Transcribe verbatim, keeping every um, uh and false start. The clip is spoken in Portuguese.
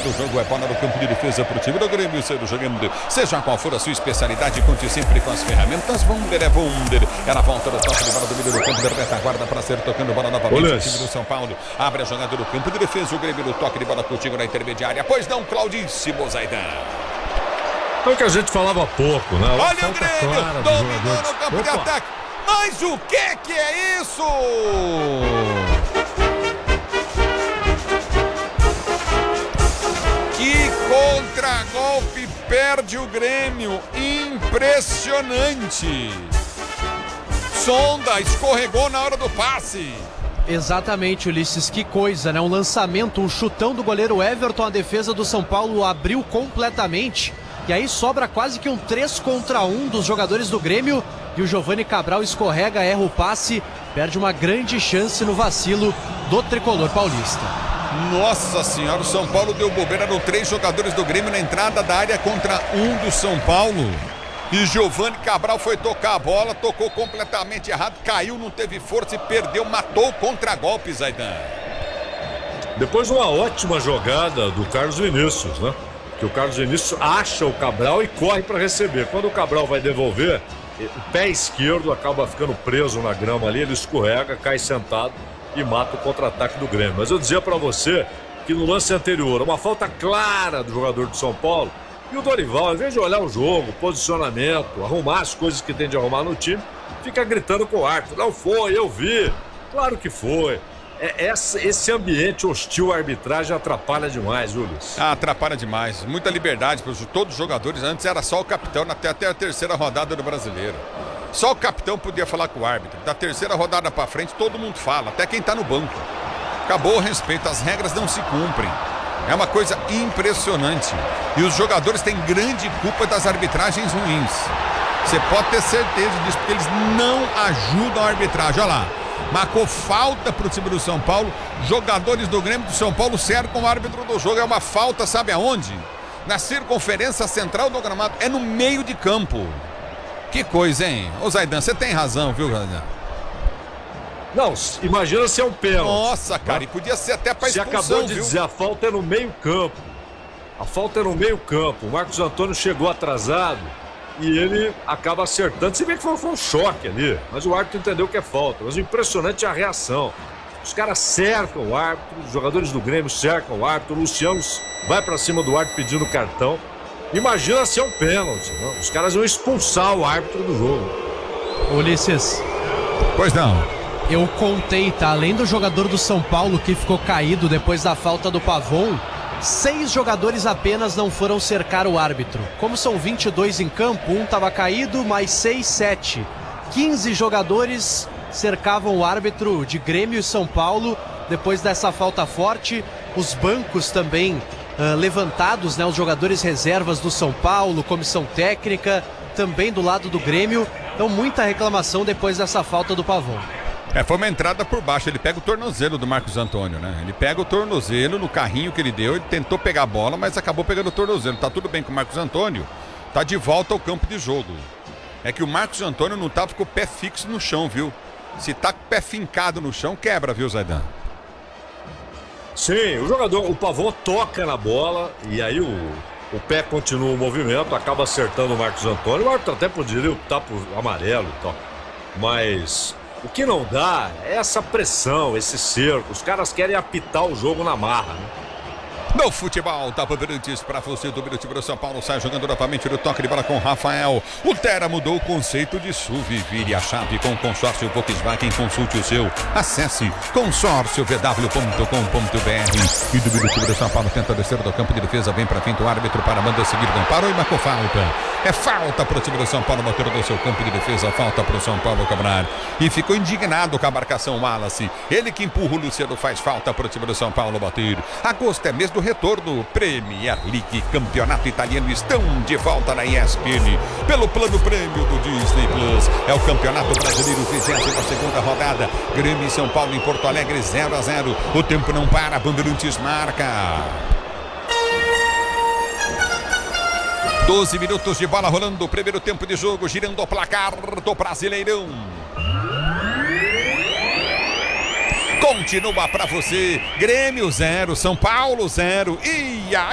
do jogo. É bola no campo de defesa para o time do Grêmio. Sendo jogando, seja qual for a sua especialidade, conte sempre com as ferramentas. Wunder é Wunder. É na volta do toque de bola do meio do campo da retaguarda para ser tocando bola novamente. O time do São Paulo abre a jogada do campo de defesa. O Grêmio no toque de bola contigo na intermediária. Pois não, Claudíssimo Zaidan. É o que a gente falava há pouco, né? Uma Olha o Grêmio, dominou no campo Opa. de ataque. Mas o que que é isso? Que contragolpe perde o Grêmio. Impressionante. Sonda escorregou na hora do passe. Exatamente, Ulisses, que coisa, né? Um lançamento, um chutão do goleiro Everton, a defesa do São Paulo abriu completamente. E aí sobra quase que um três contra um dos jogadores do Grêmio. E o Giovani Cabral escorrega, erra o passe, perde uma grande chance no vacilo do tricolor paulista. Nossa senhora, o São Paulo deu bobeira no três jogadores do Grêmio na entrada da área contra um do São Paulo. E Giovani Cabral foi tocar a bola, tocou completamente errado, caiu, não teve força e perdeu, matou o contragolpe, Zaidan. Depois uma ótima jogada do Carlos Vinícius, né? Que o Carlos Vinícius acha o Cabral e corre para receber. Quando o Cabral vai devolver, o pé esquerdo acaba ficando preso na grama ali, ele escorrega, cai sentado e mata o contra-ataque do Grêmio. Mas eu dizia para você que no lance anterior, uma falta clara do jogador do São Paulo, e o Dorival, ao invés de olhar o jogo, posicionamento, arrumar as coisas que tem de arrumar no time, fica gritando com o árbitro. Não foi, eu vi. Claro que foi. É, esse ambiente hostil à arbitragem atrapalha demais, Julius. Ah, atrapalha demais. Muita liberdade para todos os jogadores. Antes era só o capitão, até, até a terceira rodada do Brasileiro. Só o capitão podia falar com o árbitro. Da terceira rodada para frente, todo mundo fala, até quem está no banco. Acabou o respeito, as regras não se cumprem. É uma coisa impressionante. E os jogadores têm grande culpa das arbitragens ruins. Você pode ter certeza disso, porque eles não ajudam a arbitragem. Olha lá. Marcou falta para o time do São Paulo. Jogadores do Grêmio do São Paulo cercam o árbitro do jogo. É uma falta, sabe aonde? Na circunferência central do gramado. É no meio de campo. Que coisa, hein? Ô Zaidan, você tem razão, viu, Zaidan? Não, imagina se é um pênalti. Nossa, cara, e podia ser até para expulsão, Você acabou de viu? dizer, a falta é no meio campo. A falta é no meio campo. O Marcos Antônio chegou atrasado e ele acaba acertando. Se bem que foi, foi um choque ali, mas o árbitro entendeu que é falta. Mas o impressionante é a reação. Os caras cercam o árbitro, os jogadores do Grêmio cercam o árbitro, o Luciano vai pra cima do árbitro pedindo cartão. Imagina se é um pênalti, não? Os caras vão expulsar o árbitro do jogo. Ulisses. Pois não. Eu contei, tá? Além do jogador do São Paulo que ficou caído depois da falta do Pavon, seis jogadores apenas não foram cercar o árbitro. Como são vinte e dois em campo, um estava caído, mais seis, sete. quinze jogadores cercavam o árbitro de Grêmio e São Paulo depois dessa falta forte. Os bancos também uh, levantados, né? Os jogadores reservas do São Paulo, comissão técnica, também do lado do Grêmio. Então muita reclamação depois dessa falta do Pavon. É, foi uma entrada por baixo, ele pega o tornozelo do Marcos Antônio, né? Ele pega o tornozelo no carrinho que ele deu, ele tentou pegar a bola, mas acabou pegando o tornozelo. Tá tudo bem com o Marcos Antônio, tá de volta ao campo de jogo. É que o Marcos Antônio não tava com o pé fixo no chão, viu? Se tá com o pé fincado no chão, quebra, viu, Zaidan? Sim, o jogador, o Pavon toca na bola e aí o, o pé continua o movimento, acaba acertando o Marcos Antônio. O árbitro até poderia optar por amarelo e tal, mas o que não dá é essa pressão, esse cerco. Os caras querem apitar o jogo na marra, né? No futebol da Bandeirantes, para você do time do São Paulo, sai jogando novamente no toque de bola com Rafael. O Tera mudou o conceito de S U V. Vire a chave com o consórcio Volkswagen, consulte o seu. Acesse consórcio v w ponto com ponto b r. E do time do São Paulo tenta descer do campo de defesa, vem para frente o árbitro para mandar seguir, não parou e marcou falta. É falta para o time do São Paulo, bateu do seu campo de defesa, falta para o São Paulo cobrar. E ficou indignado com a marcação Wallace. Ele que empurra o Luciano, faz falta para o time do São Paulo bater. Agosto é mês do retorno. Premier League, Campeonato Italiano estão de volta na E S P N pelo plano prêmio do Disney Plus. É o Campeonato Brasileiro, vigésima segunda rodada. Grêmio e São Paulo em Porto Alegre, zero a zero. O tempo não para, Bandeirantes marca. doze minutos de bola rolando, o primeiro tempo de jogo, girando o placar do Brasileirão. Continua pra você, Grêmio zero, São Paulo zero. E aí?